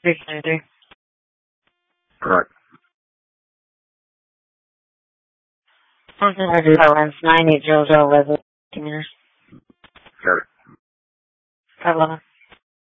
323. Correct. Something I do that runs 9800 Leslie. Got it. 511.